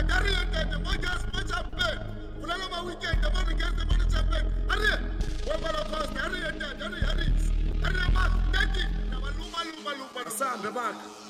hurry and much champagne. Fulano my weekend, the money gets the money champagne. Hurry, what about a cost? Hurry, Mark, thank you. Now, Luma, Sambe back.